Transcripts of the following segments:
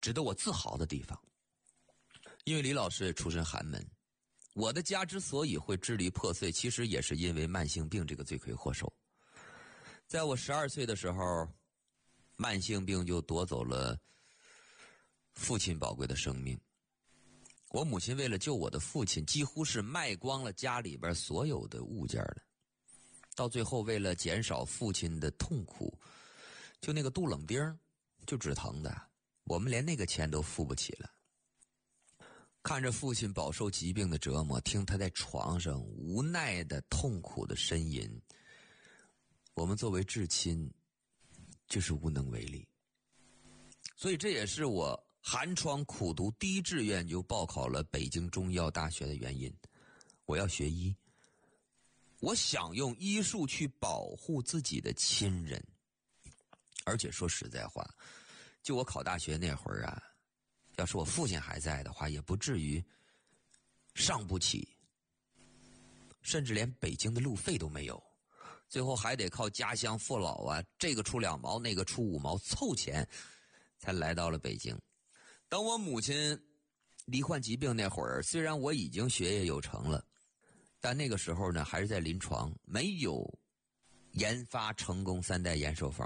值得我自豪的地方。因为李老师也出身寒门，我的家之所以会支离破碎，其实也是因为慢性病这个罪魁祸首。在我12岁的时候，慢性病就夺走了父亲宝贵的生命。我母亲为了救我的父亲，几乎是卖光了家里边所有的物件了。到最后，为了减少父亲的痛苦，就那个杜冷丁就止疼的，我们连那个钱都付不起了。看着父亲饱受疾病的折磨，听他在床上无奈的痛苦的呻吟，我们作为至亲就是无能为力。所以这也是我寒窗苦读第一志愿就报考了北京中医药大学的原因。我要学医，我想用医术去保护自己的亲人。而且说实在话，就我考大学那会儿啊，要是我父亲还在的话，也不至于上不起，甚至连北京的路费都没有，最后还得靠家乡父老啊，这个出2毛，那个出5毛，凑钱才来到了北京。等我母亲罹患疾病那会儿，虽然我已经学业有成了，但那个时候呢，还是在临床，没有研发成功3代延寿方。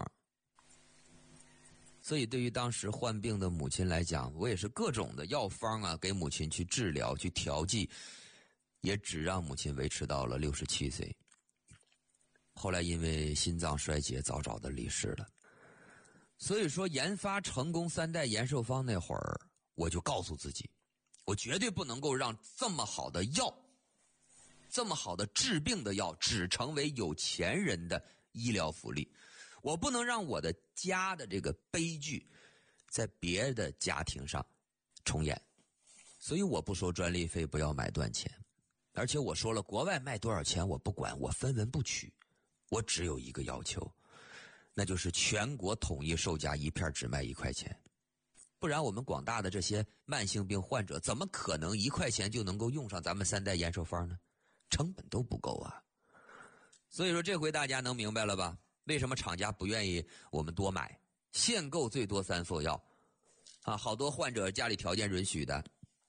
所以对于当时患病的母亲来讲，我也是各种的药方啊，给母亲去治疗去调剂，也只让母亲维持到了67岁。后来因为心脏衰竭早早的离世了。所以说研发成功3代延寿方那会儿，我就告诉自己，我绝对不能够让这么好的药，这么好的治病的药只成为有钱人的医疗福利。我不能让我的家的这个悲剧在别的家庭上重演。所以我不收专利费，不要买断钱。而且我说了，国外卖多少钱我不管，我分文不取。我只有一个要求，那就是全国统一售价1片只卖1块钱。不然我们广大的这些慢性病患者怎么可能1块钱就能够用上咱们3代延寿方呢？成本都不够啊。所以说这回大家能明白了吧？为什么厂家不愿意我们多买，限购最多3副药啊？好多患者家里条件允许的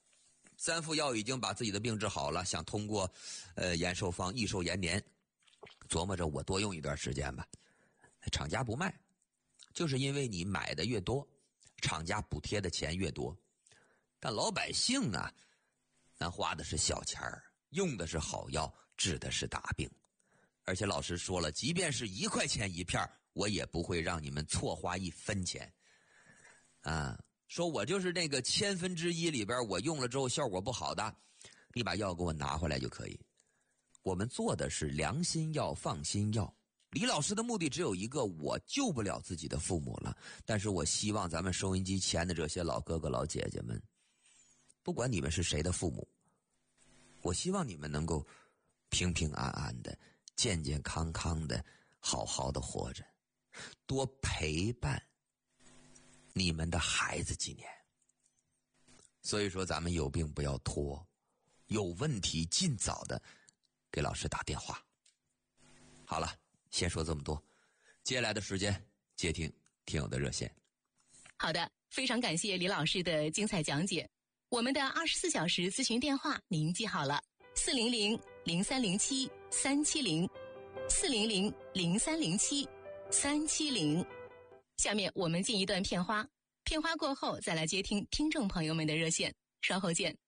，3副药已经把自己的病治好了，想通过延寿方益寿延年，琢磨着我多用一段时间吧，厂家不卖，就是因为你买的越多，厂家补贴的钱越多。但老百姓啊，咱花的是小钱儿，用的是好药，治的是大病。而且老师说了，即便是1块钱1片，我也不会让你们错花1分钱啊。说我就是那个1/1000里边我用了之后效果不好的，你把药给我拿回来就可以。我们做的是良心药放心药。李老师的目的只有一个，我救不了自己的父母了，但是我希望咱们收音机前的这些老哥哥老姐姐们，不管你们是谁的父母，我希望你们能够平平安安的健健康康的好好的活着，多陪伴你们的孩子几年。所以说咱们有病不要拖，有问题尽早的给老师打电话。好了，先说这么多，接下来的时间接听听友的热线。 好的，非常感谢李老师的精彩讲解。我们的24小时咨询电话您记好了，400-0307-370，400-0307-370。下面我们进一段片花，片花过后再来接听听众朋友们的热线，稍后见。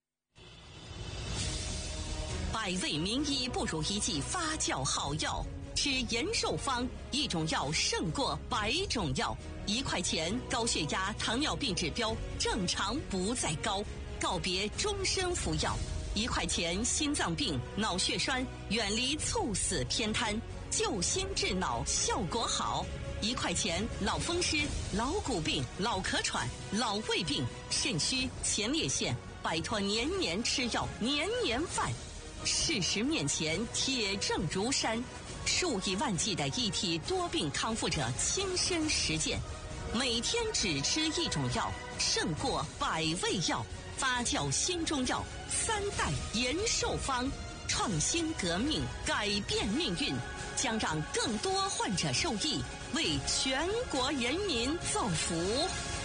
百味名医不如一剂发酵好药，吃延寿方，一种药胜过100种药。1块钱高血压、糖尿病指标正常不再高，告别终身服药。1块钱心脏病、脑血栓远离猝死偏瘫，救心治脑效果好。1块钱脑风湿、老骨病、老咳喘、老胃病、肾虚、前列腺，摆脱年年吃药、年年犯。事实面前铁证如山，数以万计的一体多病康复者亲身实践，每天只吃一种药胜过100味药。发酵新中药3代延寿方，创新革命，改变命运，将让更多患者受益，为全国人民造福。